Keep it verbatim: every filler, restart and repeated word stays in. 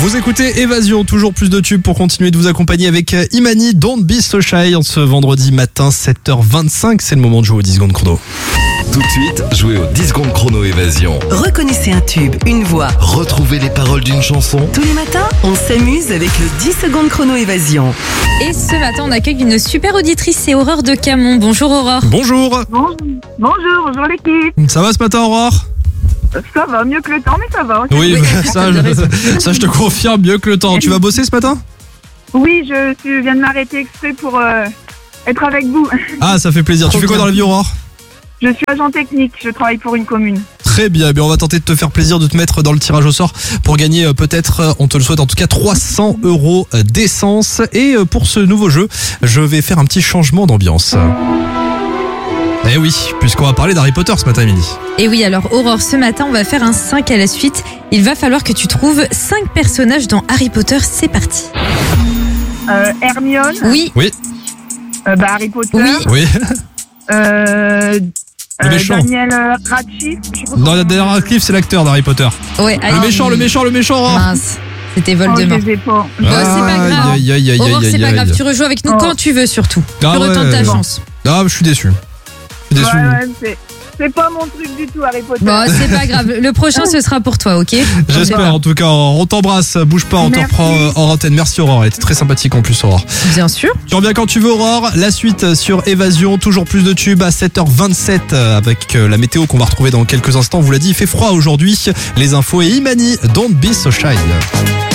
Vous écoutez Évasion, toujours plus de tubes pour continuer de vous accompagner avec Imani, Don't Be So Shy, en ce vendredi matin sept heures vingt-cinq. C'est le moment de jouer aux dix secondes chrono. Tout de suite, jouez aux dix secondes chrono Évasion. Reconnaissez un tube, une voix. Retrouvez les paroles d'une chanson. Tous les matins, on s'amuse avec le dix secondes chrono Évasion. Et ce matin, on accueille une super auditrice, c'est Aurore de Camon. Bonjour Aurore. Bonjour. Bonjour, bonjour, bonjour l'équipe. Ça va ce matin, Aurore? Ça va, mieux que le temps, mais ça va. Oui, Oui, ça, je, ça je te confirme, mieux que le temps. Tu vas bosser ce matin? Oui, je suis- viens de m'arrêter exprès pour euh, être avec vous. Ah, ça fait plaisir. Tu fais quoi dans la vie, Aurore? Je suis agent technique, je travaille pour une commune. Très bien, bien, on va tenter de te faire plaisir, de te mettre dans le tirage au sort pour gagner euh, peut-être, euh, on te le souhaite en tout cas, trois cents euros euh, d'essence. Et euh, pour ce nouveau jeu, je vais faire un petit changement d'ambiance. Eh oui, puisqu'on va parler d'Harry Potter ce matin, Émilie. Et oui, alors Aurore, ce matin, on va faire un cinq à la suite. Il va falloir que tu trouves cinq personnages dans Harry Potter. C'est parti. Euh, Hermione, Oui, euh, bah, Harry Potter, Oui. Oui. euh, Le euh, méchant. Daniel Radcliffe. je sais pas Non, comment- Daniel Radcliffe, c'est l'acteur d'Harry Potter. ouais. Le méchant, le méchant, le méchant, Aurore. Mince, c'était Oh, je Voldemort. les ai pas. Bon, c'est pas grave. Aïe, aïe, aïe, Aurore, aïe, c'est pas aïe, grave. aïe. Tu rejoues avec nous Oh. quand tu veux, surtout. Ah tu retentes ta ouais. chance. Ah, je suis déçu. Je suis déçu. Ouais, ouais, c'est- c'est pas mon truc du tout, Harry Potter. Bon, c'est pas grave. Le prochain, ce sera pour toi, ok? J'espère, en tout cas, on t'embrasse, bouge pas, on te Merci. reprend euh, en antenne. Merci Aurore, elle était très sympathique en plus, Aurore. Bien sûr. Tu reviens quand tu veux, Aurore. La suite sur Évasion, toujours plus de tubes à sept heures vingt-sept euh, avec euh, la météo qu'on va retrouver dans quelques instants. On vous l'a dit, il fait froid aujourd'hui. Les infos et Imani, Don't Be So Shy.